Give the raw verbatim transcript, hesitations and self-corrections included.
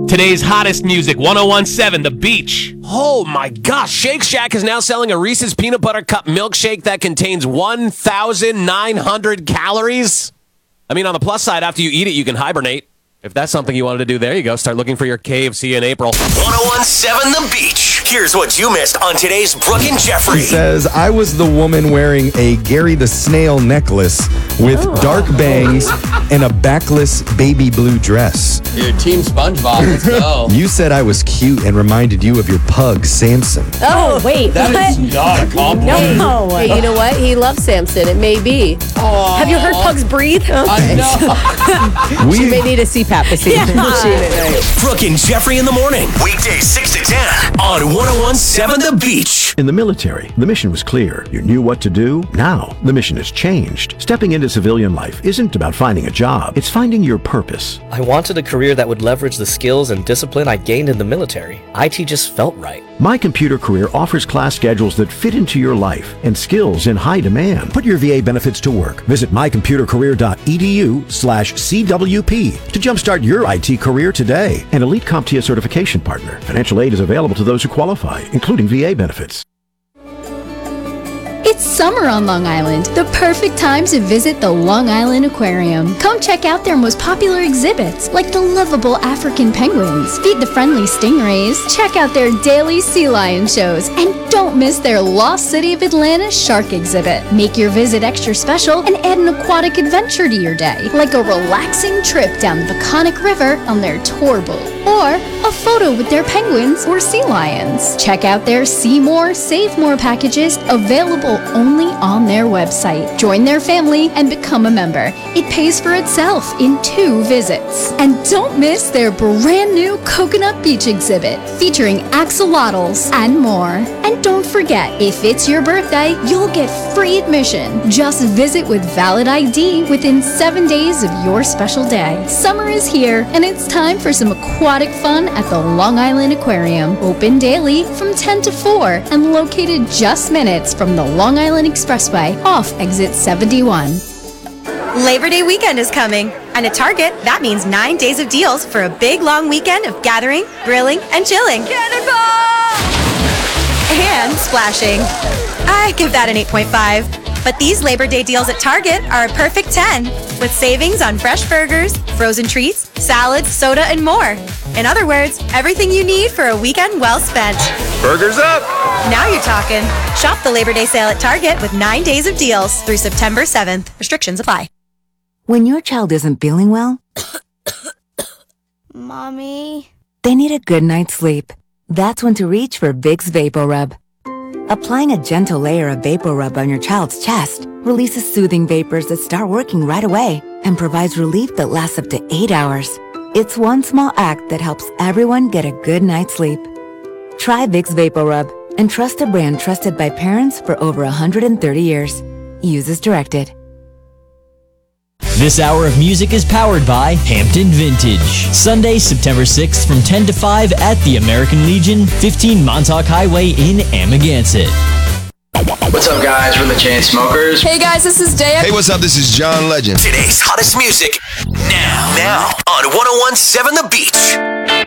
Today's hottest music, one oh one point seven The Beach. Oh my gosh, Shake Shack is now selling a Reese's Peanut Butter Cup milkshake that contains one thousand nine hundred calories. I mean, on the plus side, after you eat it, you can hibernate. If that's something you wanted to do, there you go. Start looking for your cave. See you in April. one oh one point seven The Beach. Here's what you missed on today's Brooke and Jeffrey. He says, I was the woman wearing a Gary the Snail necklace with oh. dark bangs and a backless baby blue dress. Dude, Team SpongeBob, let's go. You said I was cute and reminded you of your pug, Samson. Oh, wait. That what? is not a compliment. No. Hey, you know what? He loves Samson. It may be. Aww. Have you heard pugs breathe? Okay. I know. We may need a C PAP to see if Yeah. she did right. Brooke and Jeffrey in the morning. Weekdays six to ten on one oh one point seven The Beach. In the military, the mission was clear. You knew what to do. Now, the mission has changed. Stepping into civilian life isn't about finding a job. It's finding your purpose. I wanted a career that would leverage the skills and discipline I gained in the military. I T just felt right. My Computer Career offers class schedules that fit into your life and skills in high demand. Put your V A benefits to work. Visit mycomputercareer.edu slash CWP to jumpstart your I T career today. An Elite CompTIA certification partner. Financial aid is available to those who qualify, including V A benefits. It's summer on Long Island, the perfect time to visit the Long Island Aquarium. Come check out their most popular exhibits, like the lovable African penguins, feed the friendly stingrays, check out their daily sea lion shows, and don't miss their Lost City of Atlanta shark exhibit. Make your visit extra special and add an aquatic adventure to your day, like a relaxing trip down the Peconic River on their tour boat, or a photo with their penguins or sea lions. Check out their See More, Save More packages, available only on their website. Join their family and become a member. It pays for itself in two visits. And don't miss their brand new Coconut Beach exhibit featuring axolotls and more. And don't forget, if it's your birthday, you'll get free admission. Just visit with valid I D within seven days of your special day. Summer is here, and it's time for some aquatic fun at the Long Island Aquarium. Open daily from ten to four and located just minutes from the Long Island Expressway off exit seventy-one. Labor Day weekend is coming, and at Target, that means nine days of deals for a big long weekend of gathering, grilling, and chilling. Cannonball! And splashing. I give that an eight point five. But these Labor Day deals at Target are a perfect ten, with savings on fresh burgers, frozen treats, salads, soda, and more. In other words, everything you need for a weekend well spent. Burgers up! Now you're talking. Shop the Labor Day sale at Target with nine days of deals through September seventh. Restrictions apply. When your child isn't feeling well, Mommy, they need a good night's sleep. That's when to reach for Vicks VapoRub. Applying a gentle layer of VapoRub on your child's chest releases soothing vapors that start working right away and provides relief that lasts up to eight hours. It's one small act that helps everyone get a good night's sleep. Try Vicks VapoRub and trust a brand trusted by parents for over one hundred thirty years. Use as directed. This hour of music is powered by Hampton Vintage. Sunday, September sixth from ten to five at the American Legion, fifteen Montauk Highway in Amagansett. What's up, guys? We're the Chainsmokers. Hey, guys, this is Daya. Hey, what's up? This is John Legend. Today's hottest music now, now on one oh one point seven The Beach.